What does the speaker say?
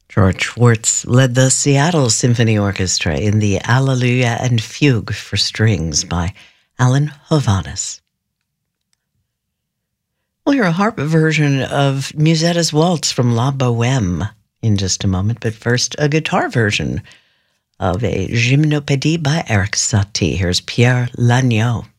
George Schwartz led the Seattle Symphony Orchestra in the Alleluia and Fugue for Strings by Alan Hovhaness. We'll hear a harp version of Musetta's Waltz from La Bohème in just a moment, but first a guitar version of a Gymnopédie by Erik Satie. Here's Pierre Lagneau.